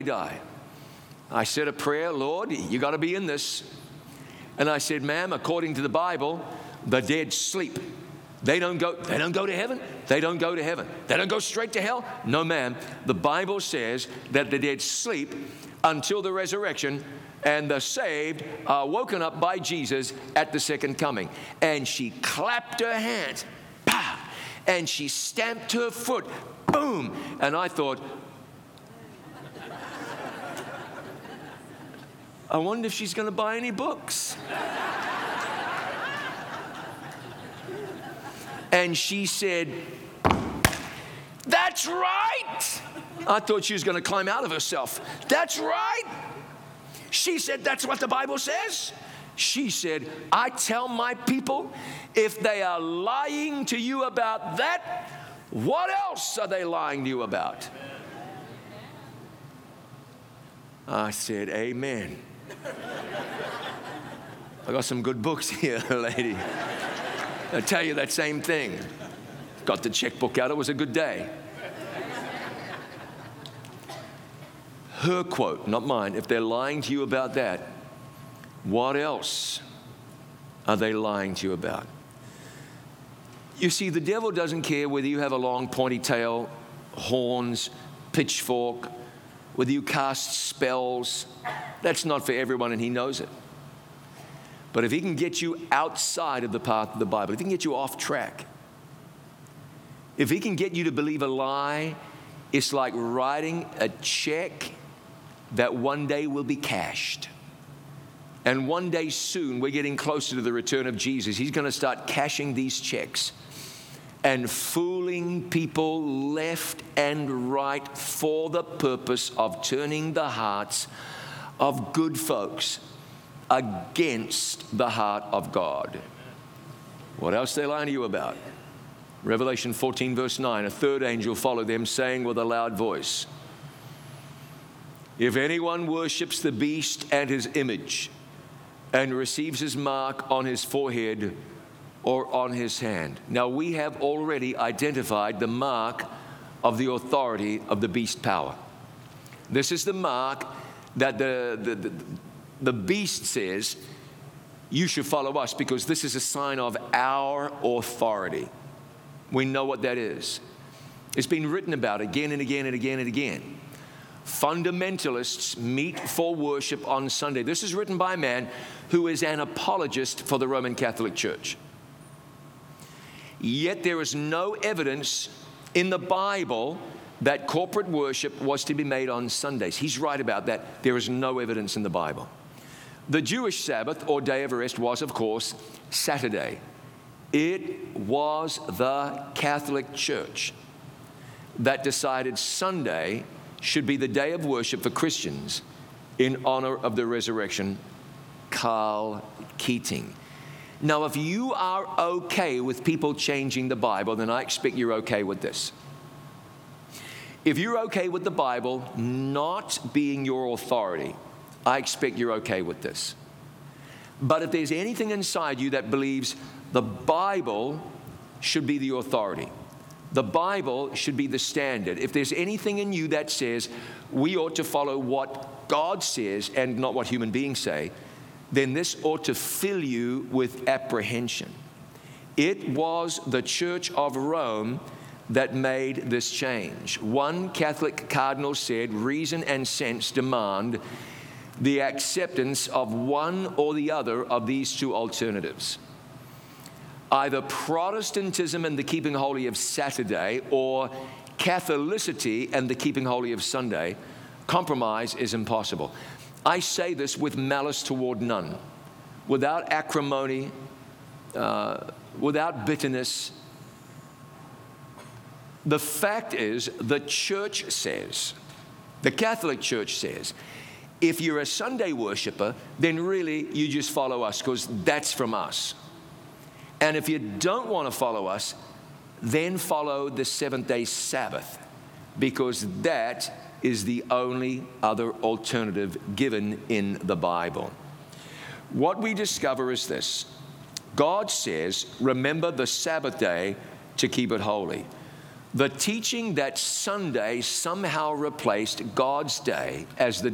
die. I said a prayer, Lord, you got to be in this. And I said, ma'am, according to the Bible, the dead sleep. They don't go to heaven. They don't go to heaven. They don't go straight to hell. No, ma'am. The Bible says that the dead sleep until the resurrection, and the saved are woken up by Jesus at the second coming. And she clapped her hands, pow, and she stamped her foot, boom. And I thought, I wonder if she's going to buy any books. And she said, that's right. I thought she was going to climb out of herself. That's right. She said, that's what the Bible says. She said, I tell my people, if they are lying to you about that, what else are they lying to you about? I said, amen. I got some good books here, lady. I tell you that same thing. Got the checkbook out. It was a good day. Her quote, not mine. If they're lying to you about that, what else are they lying to you about? You see, the devil doesn't care whether you have a long pointy tail, horns, pitchfork, whether you cast spells. That's not for everyone, and he knows it. But if he can get you outside of the path of the Bible, if he can get you off track, if he can get you to believe a lie, it's like writing a check that one day will be cashed. And one day soon, we're getting closer to the return of Jesus. He's going to start cashing these checks and fooling people left and right for the purpose of turning the hearts of good folks against the heart of God. What else are they lying to you about? Revelation 14 verse 9, a third angel followed them, saying with a loud voice, if anyone worships the beast and his image and receives his mark on his forehead or on his hand. Now we have already identified the mark of the authority of the beast power. This is the mark that the beast says, you should follow us because this is a sign of our authority. We know what that is. It's been written about again and again and again and again. Fundamentalists meet for worship on Sunday. This is written by a man who is an apologist for the Roman Catholic Church. Yet there is no evidence in the Bible that corporate worship was to be made on Sundays. He's right about that. There is no evidence in the Bible. The Jewish Sabbath or day of rest was, of course, Saturday. It was the Catholic Church that decided Sunday should be the day of worship for Christians in honor of the resurrection. Carl Keating. Now, if you are okay with people changing the Bible, then I expect you're okay with this. If you're okay with the Bible not being your authority, I expect you're okay with this. But if there's anything inside you that believes the Bible should be the authority, the Bible should be the standard, if there's anything in you that says we ought to follow what God says and not what human beings say, then this ought to fill you with apprehension. It was the Church of Rome that made this change. One Catholic cardinal said, reason and sense demand the acceptance of one or the other of these two alternatives. Either Protestantism and the keeping holy of Saturday or Catholicity and the keeping holy of Sunday. Compromise is impossible. I say this with malice toward none, without acrimony, without bitterness. The fact is, the church says, the Catholic Church says, if you're a Sunday worshiper, then really you just follow us because that's from us. And if you don't want to follow us, then follow the seventh-day Sabbath, because that is the only other alternative given in the Bible. What we discover is this. God says, remember the Sabbath day to keep it holy. The teaching that Sunday somehow replaced God's day as the